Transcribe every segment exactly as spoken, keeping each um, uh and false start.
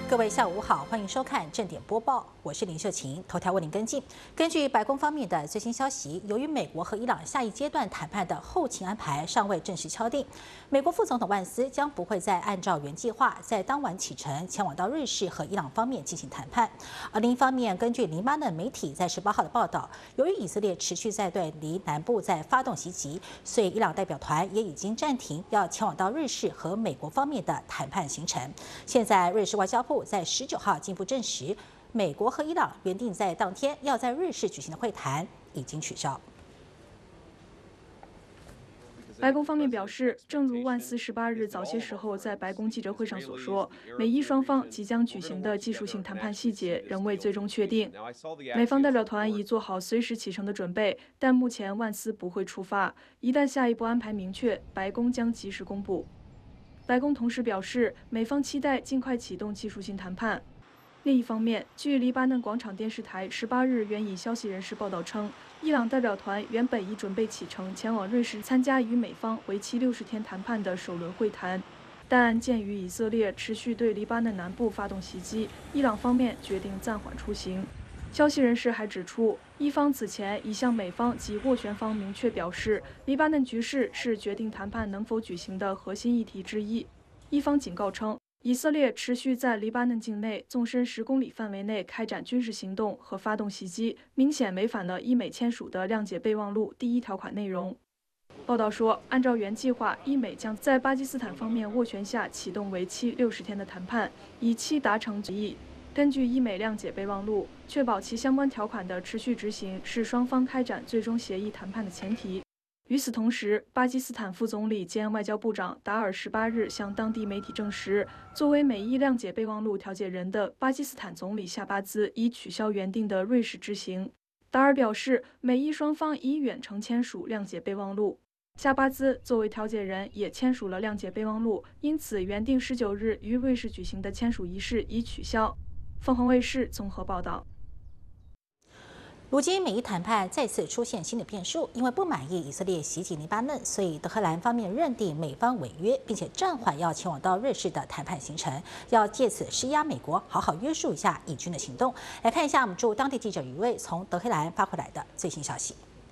各位下午好，欢迎收看正点播报，我是林秀琴。头条为您跟进。根据白宫方面的最新消息，由于美国和伊朗下一阶段谈判的后勤安排尚未正式敲定，美国副总统万斯将不会再按照原计划在当晚启程前往到瑞士和伊朗方面进行谈判。而另一方面，根据黎巴嫩媒体在十八号的报道，由于以色列持续在对黎南部在发动袭击，所以伊朗代表团也已经暂停要前往到瑞士和美国方面的谈判行程。现在瑞士外交部在十九号进一步证实，美国和伊朗原定在当天要在瑞士举行的会谈已经取消。 白宫方面表示，正如万斯十八日早些时候在白宫记者会上所说，美伊双方即将举行的技术性谈判细节仍未最终确定。美方代表团已做好随时启程的准备，但目前万斯不会出发。一旦下一步安排明确，白宫将及时公布。白宫同时表示，美方期待尽快启动技术性谈判。另一方面，据黎巴嫩广场电视台十八日援引消息人士报道称，伊朗代表团原本已准备启程前往瑞士参加与美方为期六十天谈判的首轮会谈，但鉴于以色列持续对黎巴嫩南部发动袭击，伊朗方面决定暂缓出行。消息人士还指出，伊方此前已向美方及斡旋方明确表示，黎巴嫩局势是决定谈判能否举行的核心议题之一。伊方警告称，以色列持续在黎巴嫩境内纵深十公里范围内开展军事行动和发动袭击，明显违反了伊美签署的谅解备忘录第一条款内容。报道说，按照原计划，伊美将在巴基斯坦方面斡旋下启动为期六十天的谈判，以期达成协议。根据伊美谅解备忘录，确保其相关条款的持续执行是双方开展最终协议谈判的前提。与此同时，巴基斯坦副总理兼外交部长达尔十八日向当地媒体证实，作为美伊谅解备忘录调解人的巴基斯坦总理夏巴兹已取消原定的瑞士之行。达尔表示，美伊双方已远程签署谅解备忘录，夏巴兹作为调解人也签署了谅解备忘录，因此原定十九日于瑞士举行的签署仪式已取消。凤凰卫视综合报道。 如今美伊谈判再次出现新的变数，因为不满意以色列袭击黎巴嫩，所以德黑兰方面认定美方违约，并且暂缓要前往到瑞士的谈判行程，要借此施压美国，好好约束一下以军的行动。来看一下我们驻当地记者余卫从德黑兰发回来的最新消息。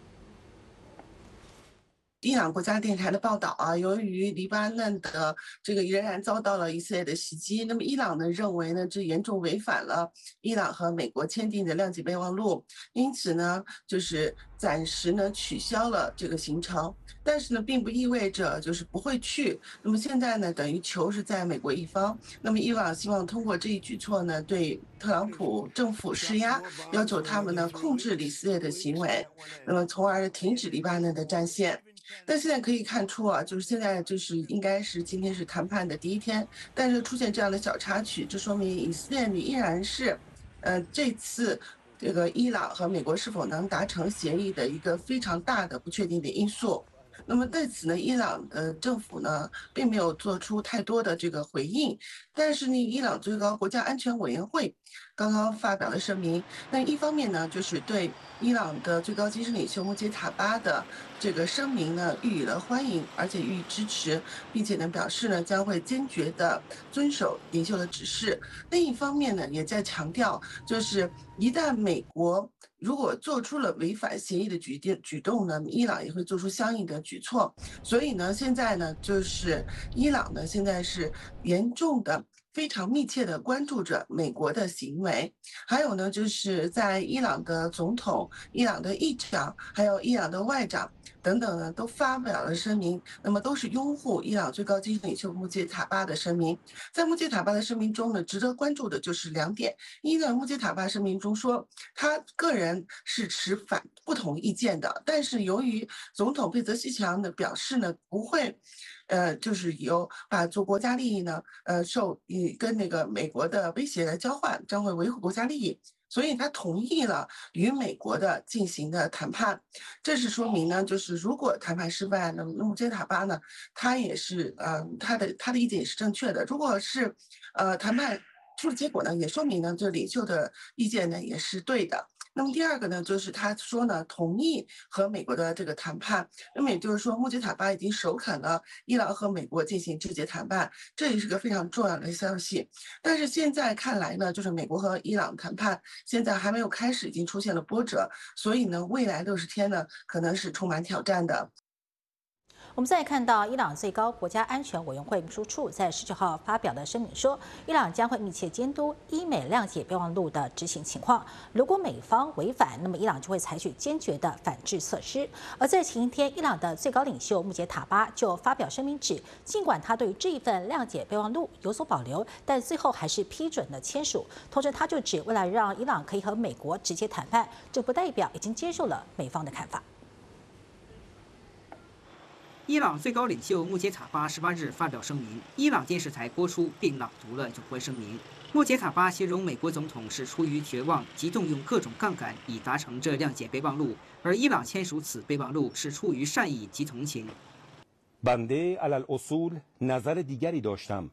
伊朗国家电台的报道啊，由于黎巴嫩的这个仍然遭到了以色列的袭击，那么伊朗呢认为呢这严重违反了伊朗和美国签订的谅解备忘录，因此呢就是暂时呢取消了这个行程，但是呢并不意味着就是不会去。那么现在呢等于球是在美国一方，那么伊朗希望通过这一举措呢对特朗普政府施压，要求他们呢控制以色列的行为，那么从而停止黎巴嫩的战线。但现在可以看出啊，就是现在就是应该是今天是谈判的第一天，但是出现这样的小插曲，这说明以色列依然是，呃，这次这个伊朗和美国是否能达成协议的一个非常大的不确定的因素。那么对此呢，伊朗的政府呢并没有做出太多的这个回应，但是呢，伊朗最高国家安全委员会刚刚发表了声明，那一方面呢就是对伊朗的最高精神领袖穆杰塔巴的这个声明呢予以了欢迎，而且予以支持，并且呢表示呢将会坚决的遵守领袖的指示。另一方面呢也在强调，就是一旦美国如果做出了违反协议的举动举动呢，伊朗也会做出相应的举措。所以呢，现在呢就是伊朗呢现在是严重的。非常密切地关注着美国的行为，还有呢，就是在伊朗的总统、伊朗的议长，还有伊朗的外长等等呢，都发表了声明，那么都是拥护伊朗最高精神领袖穆杰塔巴的声明。在穆杰塔巴的声明中呢，值得关注的就是两点：一呢，穆杰塔巴声明中说，他个人是持反不同意见的，但是由于总统佩泽西强的表示呢，不会。呃，就是有把做国家利益呢，呃，受以跟那个美国的威胁来交换，将会维护国家利益，所以他同意了与美国的进行的谈判。这是说明呢，就是如果谈判失败，那么穆杰塔巴呢，他也是呃，他的他的意见也是正确的。如果是呃谈判出了结果呢，也说明呢，这领袖的意见呢也是对的。 那么第二个呢，就是他说呢同意和美国的这个谈判，那么也就是说穆杰塔巴已经首肯了伊朗和美国进行直接谈判，这也是个非常重要的消息。但是现在看来呢，就是美国和伊朗谈判现在还没有开始，已经出现了波折，所以呢，未来六十天呢可能是充满挑战的。 我们再看到，伊朗最高国家安全委员会秘书处在十九号发表的声明说，伊朗将会密切监督伊美谅解备忘录的执行情况。如果美方违反，那么伊朗就会采取坚决的反制措施。而在前一天，伊朗的最高领袖穆杰塔巴就发表声明指，尽管他对于这一份谅解备忘录有所保留，但最后还是批准了签署。同时，他就指，为了让伊朗可以和美国直接谈判，这不代表已经接受了美方的看法。 伊朗最高领袖穆杰塔巴十八日发表声明，伊朗电视台播出并朗读了有关声明。穆杰塔巴形容美国总统是出于绝望及动用各种杠杆以达成这谅解备忘录，而伊朗签署此备忘录是出于善意及同情。 بنده علی الاصول نظر دیگری داشتم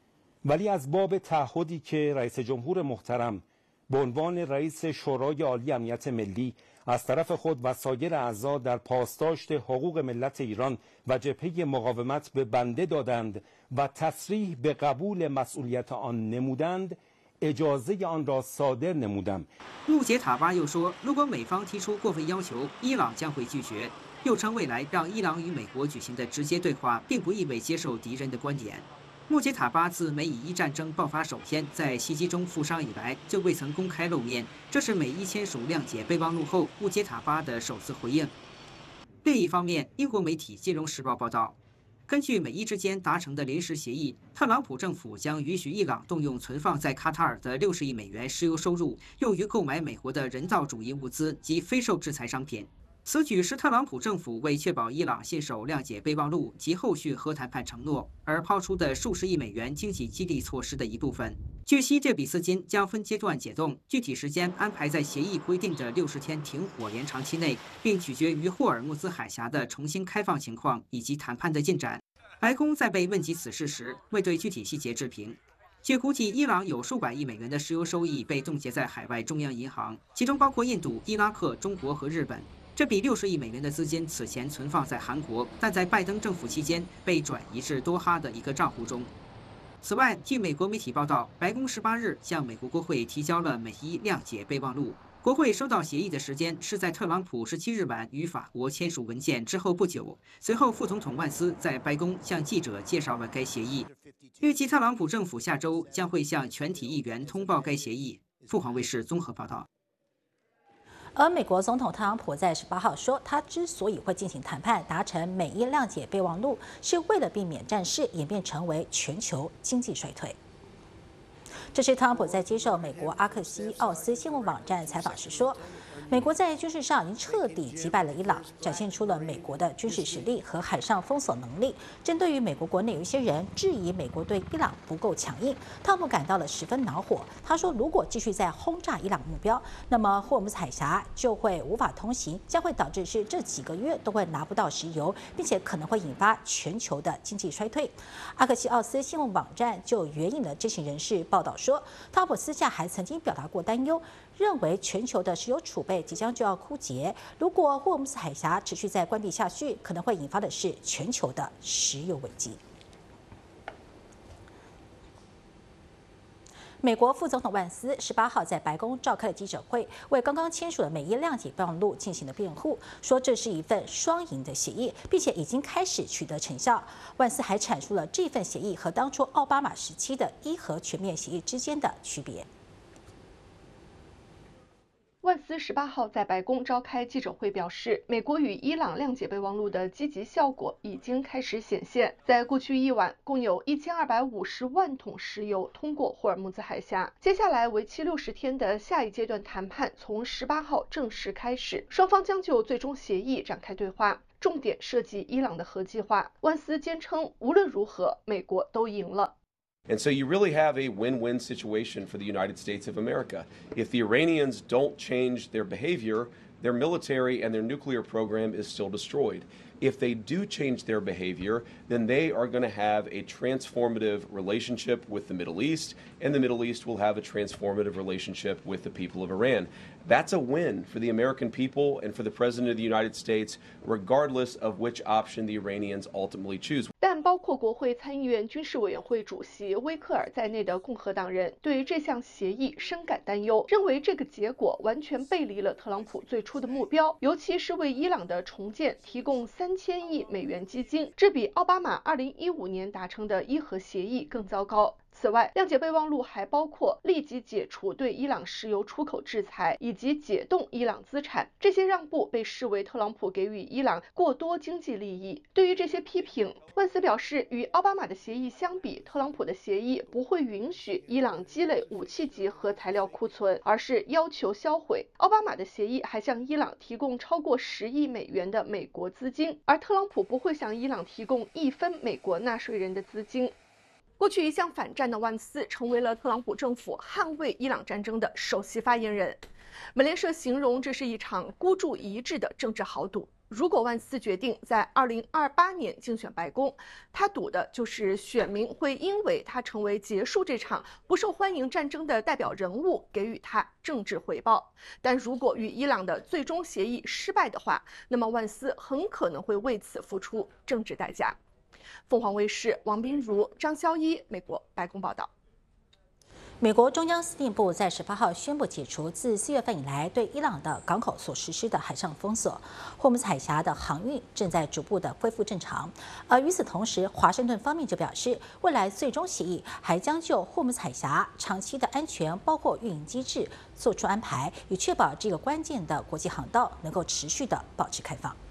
ولی از باب تعهدی که رئیس جمهور محترم به عنوان رئیس شورای عالی امنیت ملی از طرف خود و سایر اعضا در پاسداشت حقوق ملت ایران و جبهه مقاومت به بنده دادند و تصریح به قبول مسئولیت آن نمودند اجازه آن را صادر نمودم。 穆杰塔巴又说，如果美方提出过分要求，伊朗将会拒绝。又称未来让伊朗与美国举行的直接对话，并不意味接受敌人的观点。穆杰塔巴自美以伊战争爆发首天在袭击中负伤以来，就未曾公开露面。这是美伊签署谅解备忘录后，穆杰塔巴的首次回应。另一方面，英国媒体《金融时报》报道，根据美伊之间达成的临时协议，特朗普政府将允许伊朗动用存放在卡塔尔的六十亿美元石油收入，用于购买美国的人道主义物资及非受制裁商品。此举是特朗普政府为确保伊朗信守谅解备忘录及后续核谈判承诺而抛出的数十亿美元经济激励措施的一部分。据悉，这笔资金将分阶段解冻，具体时间安排在协议规定的六十天停火延长期内，并取决于霍尔木兹海峡的重新开放情况以及谈判的进展。白宫在被问及此事时，未对具体细节置评。据估计，伊朗有数百亿美元的石油收益被冻结在海外中央银行，其中包括印度、伊拉克、中国和日本。这笔六十亿美元的资金此前存放在韩国，但在拜登政府期间被转移至多哈的一个账户中。此外，据美国媒体报道，白宫十八日向美国国会提交了美伊谅解备忘录。国会收到协议的时间是在特朗普十七日晚与法国签署文件之后不久。随后，副总统万斯在白宫向记者介绍了该协议。预计特朗普政府下周将会向全体议员通报该协议。凤凰卫视综合报道。 而美国总统特朗普在十八号说，他之所以会进行谈判，达成美伊谅解备忘录，是为了避免战事演变成为全球经济衰退。这是特朗普在接受美国阿克西奥斯新闻网站采访时说，美国在军事上已经彻底击败了伊朗，展现出了美国的军事实力和海上封锁能力。针对于美国国内有一些人质疑美国对伊朗不够强硬，特朗普感到了十分恼火。他说，如果继续在轰炸伊朗目标，那么霍尔木兹海峡就会无法通行，将会导致是这几个月都会拿不到石油，并且可能会引发全球的经济衰退。阿克西奥斯新闻网站就援引了知情人士报道说，特朗普私下还曾经表达过担忧，认为全球的石油储备即将就要枯竭，如果霍尔木兹海峡持续再关闭下去，可能会引发的是全球的石油危机。美国副总统万斯十八号在白宫召开了记者会，为刚刚签署的美伊谅解备忘录进行了辩护，说这是一份双赢的协议，并且已经开始取得成效。万斯还阐述了这份协议和当初奥巴马时期的伊核全面协议之间的区别。 万斯十八号在白宫召开记者会表示，美国与伊朗谅解备忘录的积极效果已经开始显现。在过去一晚，共有一千二百五十万桶石油通过霍尔木兹海峡。接下来为期六十天的下一阶段谈判从十八号正式开始，双方将就最终协议展开对话，重点涉及伊朗的核计划。万斯坚称，无论如何，美国都赢了。 And so you really have a win-win situation for the United States of America. If the Iranians don't change their behavior, their military and their nuclear program is still destroyed. If they do change their behavior, then they are going to have a transformative relationship with the Middle East, and the Middle East will have a transformative relationship with the people of Iran. That's a win for the American people and for the President of the United States, regardless of which option the Iranians ultimately choose. 但包括国会参议院军事委员会主席威克尔在内的共和党人对这项协议深感担忧，认为这个结果完全背离了特朗普最初的目标，尤其是为伊朗的重建提供三千亿美元基金，这比奥巴马二零一五年达成的伊核协议更糟糕。此外，谅解备忘录还包括立即解除对伊朗石油出口制裁，以及解冻伊朗资产。这些让步被视为特朗普给予伊朗过多经济利益。对于这些批评，万斯表示，与奥巴马的协议相比，特朗普的协议不会允许伊朗积累武器级核材料库存，而是要求销毁。奥巴马的协议还向伊朗提供超过十亿美元的美国资金，而特朗普不会向伊朗提供一分美国纳税人的资金。过去一向反战的万斯成为了特朗普政府捍卫伊朗战争的首席发言人。美联社形容这是一场孤注一掷的政治豪赌。如果万斯决定在二零二八年竞选白宫，他赌的就是选民会因为他成为结束这场不受欢迎战争的代表人物，给予他政治回报。但如果与伊朗的最终协议失败的话，那么万斯很可能会为此付出政治代价。凤凰卫视王彬如、张潇一，美国白宫报道。 美国中央司令部在十八号宣布解除自四月份以来对伊朗的港口所实施的海上封锁，霍姆斯海峡的航运正在逐步的恢复正常。而与此同时，华盛顿方面就表示，未来最终协议还将就霍姆斯海峡长期的安全，包括运营机制做出安排，以确保这个关键的国际航道能够持续的保持开放。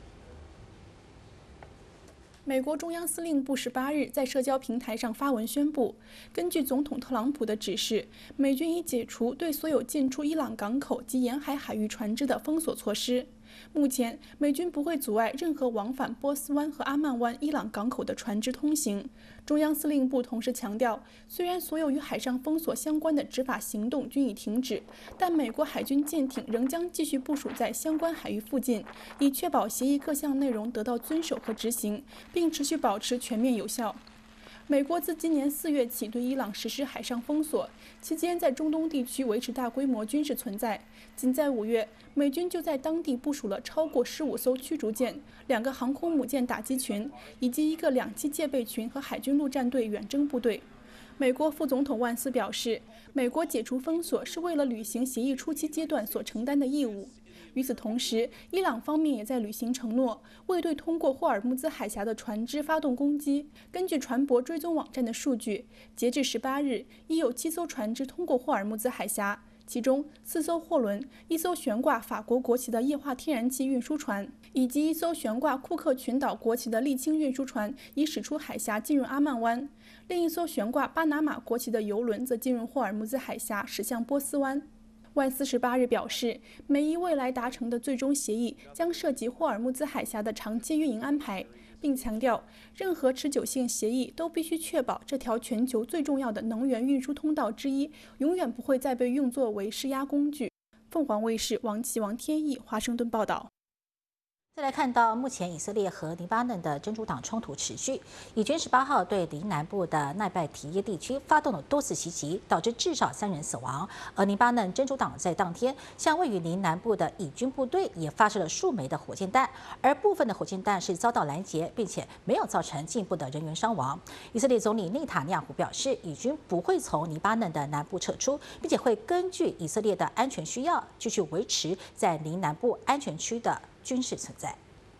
美国中央司令部十八日在社交平台上发文宣布，根据总统特朗普的指示，美军已解除对所有进出伊朗港口及沿海海域船只的封锁措施。目前，美军不会阻碍任何往返波斯湾和阿曼湾伊朗港口的船只通行。中央司令部同时强调，虽然所有与海上封锁相关的执法行动均已停止，但美国海军舰艇仍将继续部署在相关海域附近，以确保协议各项内容得到遵守和执行，并持续保持全面有效。美国自今年四月起对伊朗实施海上封锁，期间在中东地区维持大规模军事存在。仅在五月，美军就在当地部署了超过十五艘驱逐舰、两个航空母舰打击群，以及一个两栖戒备群和海军陆战队远征部队。美国副总统万斯表示，美国解除封锁是为了履行协议初期阶段所承担的义务。与此同时，伊朗方面也在履行承诺，未对通过霍尔木兹海峡的船只发动攻击。根据船舶追踪网站的数据，截至十八日，已有七艘船只通过霍尔木兹海峡，其中四艘货轮、一艘悬挂法国国旗的液化天然气运输船，以及一艘悬挂库克群岛国旗的沥青运输船已驶出海峡进入阿曼湾，另一艘悬挂巴拿马国旗的油轮则进入霍尔木兹海峡驶向波斯湾。万斯十八日表示，美伊未来达成的最终协议将涉及霍尔木兹海峡的长期运营安排，并强调，任何持久性协议都必须确保这条全球最重要的能源运输通道之一永远不会再被用作为施压工具。凤凰卫视王琦、王天意华盛顿报道。 再来看到，目前以色列和黎巴嫩的真主党冲突持续，以军十八号对黎南部的奈拜提耶地区发动了多次袭击，导致至少三人死亡。而黎巴嫩真主党在当天向位于黎南部的以军部队也发射了数枚的火箭弹，而部分的火箭弹是遭到拦截，并且没有造成进一步的人员伤亡。以色列总理内塔尼亚胡表示，以军不会从黎巴嫩的南部撤出，并且会根据以色列的安全需要，继续维持在黎南部安全区的军事存在。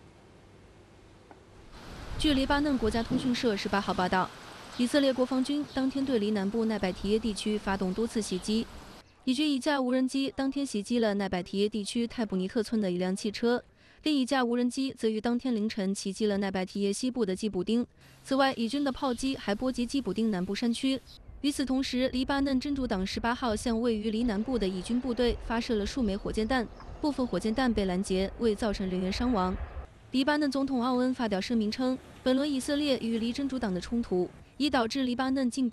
据黎巴嫩国家通讯社十八号报道，以色列国防军当天对黎南部奈拜提耶地区发动多次袭击。以军一架无人机当天袭击了奈拜提耶地区泰布尼特村的一辆汽车，另一架无人机则于当天凌晨袭击了奈拜提耶西部的基卜丁。此外，以军的炮击还波及基卜丁南部山区。与此同时，黎巴嫩真主党十八号向位于黎南部的以军部队发射了数枚火箭弹，部分火箭弹被拦截，未造成人员伤亡。黎巴嫩总统奥恩发表声明称，本轮以色列与黎真主党的冲突已导致黎巴嫩近